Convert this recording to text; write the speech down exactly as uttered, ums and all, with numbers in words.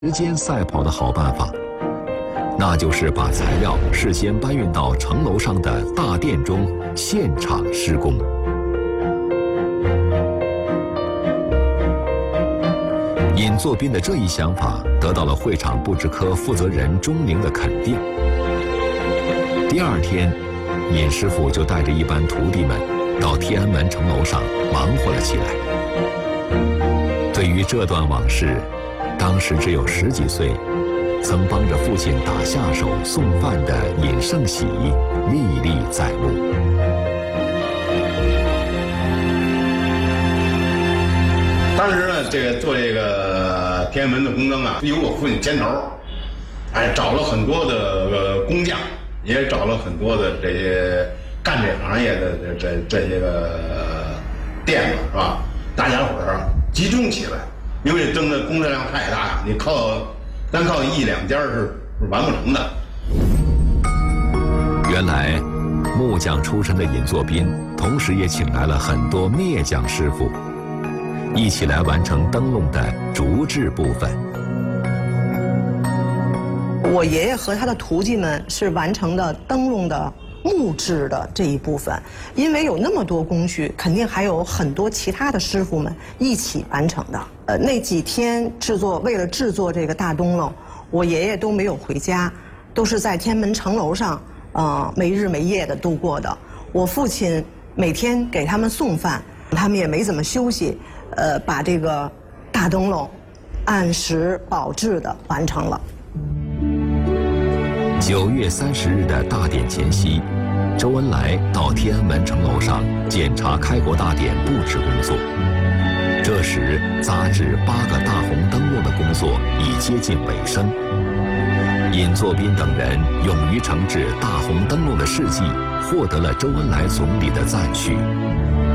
时间赛跑的好办法，那就是把材料事先搬运到城楼上的大殿中，现场施工。尹作斌的这一想法得到了会场布置科负责人钟宁的肯定。第二天，尹师傅就带着一班徒弟们到天安门城楼上忙活了起来。对于这段往事，当时只有十几岁，曾帮着父亲打下手送饭的尹胜喜历历在目。 当时呢，这个做这个天安门的宫灯啊，由我父亲牵头，哎，找了很多的、呃、工匠，也找了很多的这些干这行业的这这这些个店子，是吧？大家伙儿集中起来。因为灯的工作量太大，你靠单靠一两家是是完不成的。 原来，木匠出身的尹作斌，同时也请来了很多篾匠师傅，一起来完成灯笼的竹制部分。 我爷爷和他的徒弟们是完成的灯笼的木质的这一部分，因为有那么多工序，肯定还有很多其他的师傅们一起完成的。呃，那几天制作，为了制作这个大灯笼，我爷爷都没有回家，都是在天安门城楼上，呃，没日没夜的度过的。我父亲每天给他们送饭，他们也没怎么休息，呃，把这个大灯笼按时保质的完成了。 九月三十日的大典前夕，周恩来到天安门城楼上检查开国大典布置工作。这时，扎制八个大红灯笼的工作已接近尾声。尹作斌等人勇于惩治大红灯笼的事迹，获得了周恩来总理的赞许。